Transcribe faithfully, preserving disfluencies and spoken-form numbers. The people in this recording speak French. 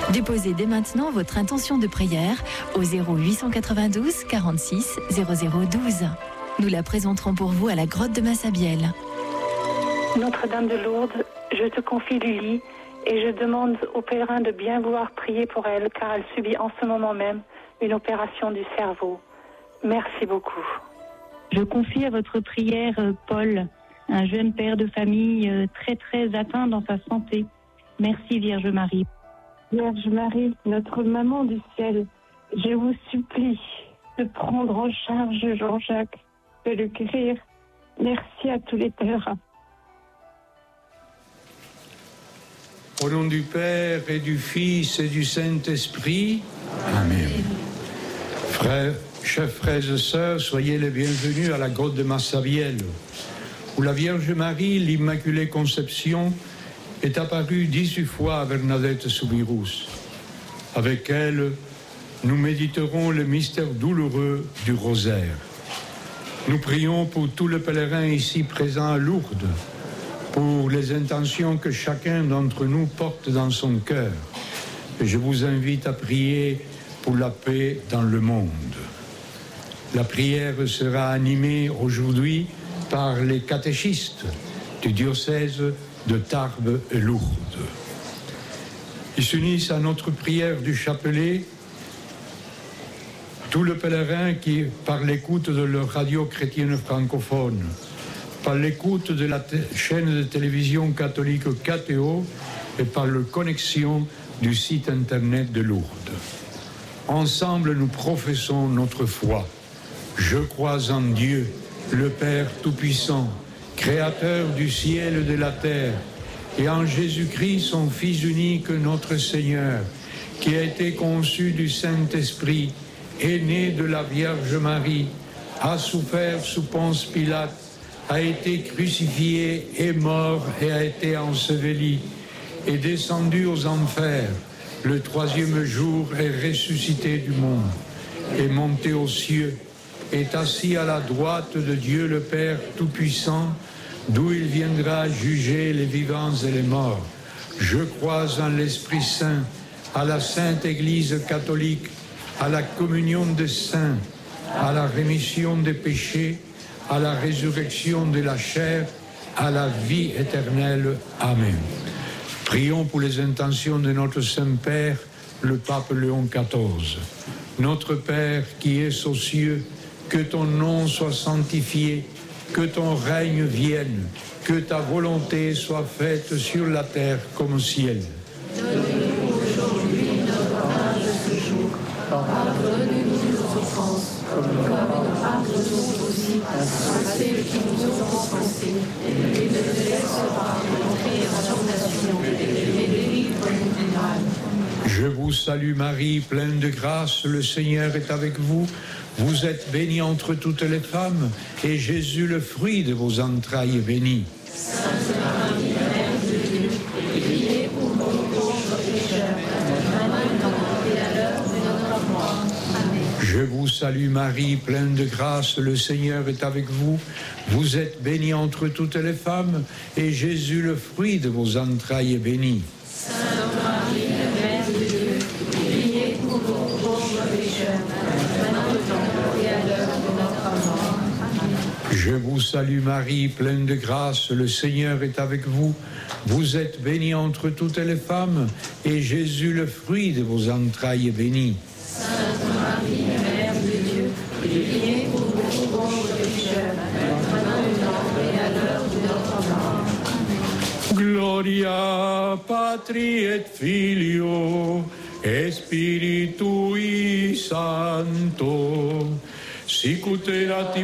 Déposez dès maintenant votre intention de prière au zéro huit cent quatre-vingt-douze quarante-six zéro zéro douze. Nous la présenterons pour vous à la grotte de Massabielle. Notre-Dame de Lourdes, je te confie Lily et je demande aux pèlerins de bien vouloir prier pour elle car elle subit en ce moment même une opération du cerveau. Merci beaucoup. Je confie à votre prière Paul, un jeune père de famille très très atteint dans sa santé. Merci Vierge Marie. Vierge Marie, notre maman du ciel, je vous supplie de prendre en charge Jean-Jacques, de le guérir. Merci à tous les pèlerins. Au nom du Père et du Fils et du Saint-Esprit. Amen. Frères, chers frères et sœurs, soyez les bienvenus à la grotte de Massabielle, où la Vierge Marie, l'Immaculée Conception, est apparue dix-huit fois à Bernadette Soubirous. Avec elle, nous méditerons le mystère douloureux du rosaire. Nous prions pour tous les pèlerins ici présents à Lourdes, pour les intentions que chacun d'entre nous porte dans son cœur. Et je vous invite à prier pour la paix dans le monde. La prière sera animée aujourd'hui par les catéchistes du diocèse de Tarbes et Lourdes. Ils s'unissent à notre prière du chapelet tous les pèlerins qui, par l'écoute de leur radio chrétienne francophone, par l'écoute de la t- chaîne de télévision catholique K T O et par la connexion du site internet de Lourdes. Ensemble, nous professons notre foi. Je crois en Dieu, le Père Tout-Puissant, Créateur du ciel et de la terre, et en Jésus-Christ, son Fils unique, notre Seigneur, qui a été conçu du Saint-Esprit, est né de la Vierge Marie, a souffert sous Ponce Pilate, a été crucifié, est mort et a été enseveli, est descendu aux enfers, le troisième jour est ressuscité du monde, est monté aux cieux, est assis à la droite de Dieu le Père Tout-Puissant, d'où il viendra juger les vivants et les morts. Je crois en l'Esprit Saint, à la Sainte Église catholique, à la communion des saints, à la rémission des péchés, à la résurrection de la chair, à la vie éternelle. Amen. Prions pour les intentions de notre Saint-Père, le Pape Léon quatorze. Notre Père qui es aux cieux, que ton nom soit sanctifié, que ton règne vienne, que ta volonté soit faite sur la terre comme au ciel. Donne-nous aujourd'hui notre pain de ce jour. Pardonne-nous nos offenses, comme nous pardonnons aussi à ceux qui nous ont offensés. Et ne nous laisse pas entrer en tentation, mais délivre-nous du mal. Je vous salue Marie, pleine de grâce, le Seigneur est avec vous. Vous êtes bénie entre toutes les femmes, et Jésus, le fruit de vos entrailles, est béni. Sainte Marie, Mère de Dieu, priez pour nous pauvres pécheurs, maintenant et à l'heure de notre mort. Amen. Je vous salue Marie, pleine de grâce, le Seigneur est avec vous. Vous êtes bénie entre toutes les femmes, et Jésus, le fruit de vos entrailles, est béni. Sainte Marie, Mère de Dieu, priez pour nous pauvres pécheurs, maintenant et à l'heure de notre mort. Amen. Je vous salue Marie, pleine de grâce, le Seigneur est avec vous. Vous êtes bénie entre toutes les femmes, et Jésus, le fruit de vos entrailles, est béni. Sainte Marie, Mère de Dieu, priez pour nous pauvres pécheurs, maintenant et à l'heure de notre mort. Amen. Gloria Patri et Filio et Spiritui Sancto, sic ut erat